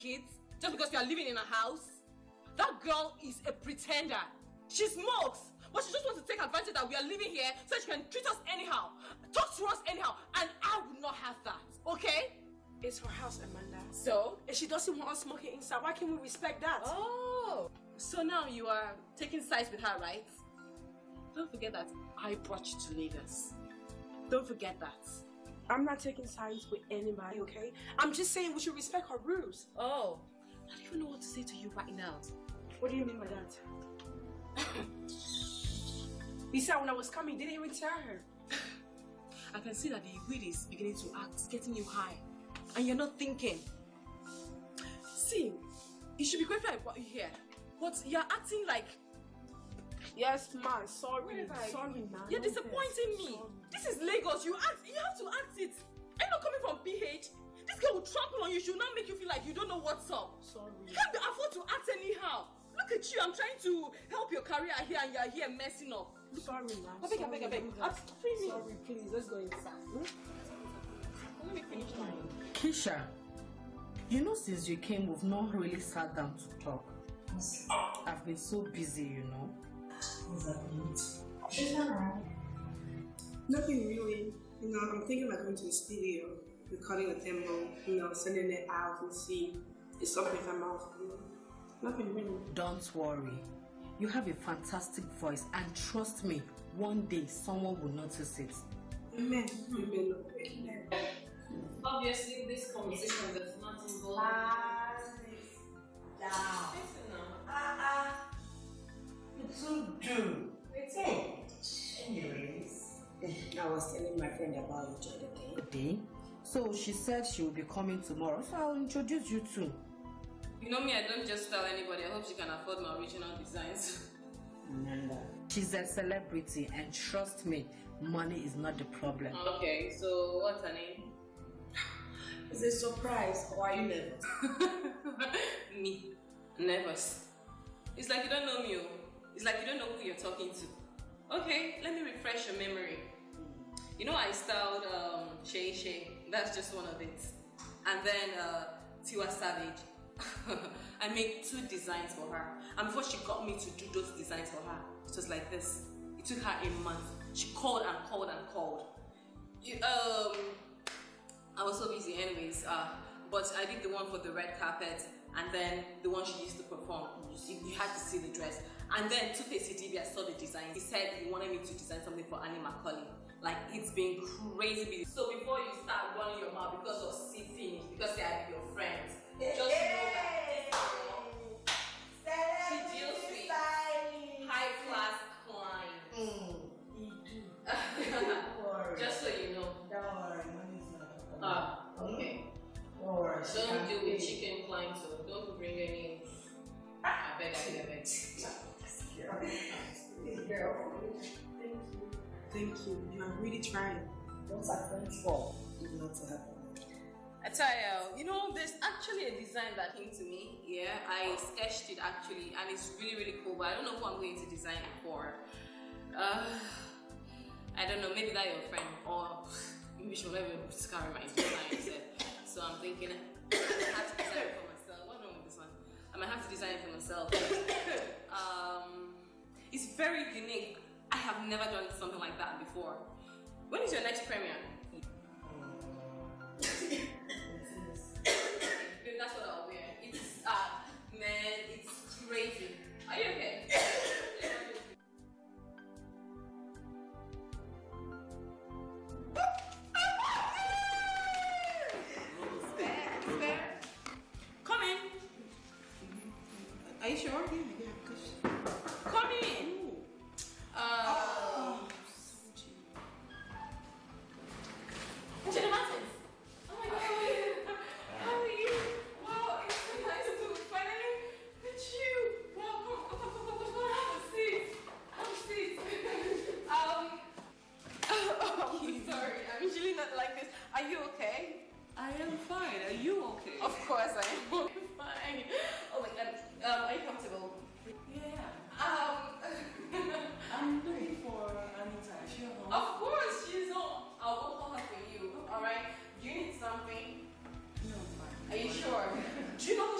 kids just because you are living in a house? That girl is a pretender. She smokes, but she just wants to take advantage that we are living here so she can treat us anyhow, talk to us anyhow, and I would not have that, okay? It's her house, Amanda. So? If she doesn't want us smoking inside, why can't we respect that? Oh, so now you are taking sides with her, right? Don't forget that I brought you to Lagos. Don't forget that. I'm not taking sides with anybody, okay? I'm just saying we should respect her rules. Oh, I don't even know what to say to you right now. What do you mean by that? Besides, when I was coming, didn't even tell her. I can see that the weed is beginning to act, getting you high. And you're not thinking. See, you should be grateful I brought you here. But you're acting like... Yes, man, sorry. Sorry, man. You're disappointing me. Sorry. This is Lagos. You have to act it. Are you not coming from PH? This girl will trample on you. She will not make you feel like you don't know what's up. Sorry. You can't afford to act anyhow. Look at you. I'm trying to help your career here and you're here messing up. Sorry, man. I beg. Free me. Sorry, please. Let's go inside. Let me finish mine. Keisha, you know since you came, we've not really sat down to talk. I've been so busy, you know. Nothing really. You know, I'm thinking about going to the studio, recording a demo, you know, sending it out and see if something come out. You know? Nothing really. Don't worry. You have a fantastic voice, and trust me, one day someone will notice it. Amen. Amen. Obviously, this conversation does not involve. It's so do. Anyways. I was telling my friend about you the other day. So she said she will be coming tomorrow, so I'll introduce you too. You know me, I don't just tell anybody. I hope she can afford my original designs. Amanda. She's a celebrity, and trust me, money is not the problem. Okay, so what's her name? It's a surprise. Why are you nervous? Me. Nervous. It's like you don't know me. It's like you don't know who you're talking to. Okay, let me refresh your memory. You know I styled Shay Shay. That's just one of it. And then Tiwa Savage. I made 2 designs for her. And before she got me to do those designs for her, it was like this. It took her a month. She called and called and called. I was so busy anyways. But I did the one for the red carpet, and then the one she used to perform. You had to see the dress. And then Two-Face Idibia saw the design. He said he wanted me to design something for Annie Macaulay. Like, it's been crazy busy. So before you start running your mouth because of C-Finish, because they are your friends, just know that she deals with high-class clients. Just so you know. Don't worry, money's not a problem. Okay. Don't worry. Don't deal with chicken clients, so don't bring any. I beg. Girl. Thank you. You are really trying. What's our friends for? Not to happen. I tell you, there's actually a design that came to me. Yeah, I sketched it actually, and it's really, really cool. But I don't know who I'm going to design it for. I don't know. Maybe that your friend, or maybe she'll never carry my design. So I'm thinking I have to design it for myself. What's wrong with this one? I might have to design it for myself. It's very unique. I have never done something like that before. When is your next premiere? That's what I'll wear. It's man, it's crazy. Are you okay? Come in. Are you sure? Yeah, because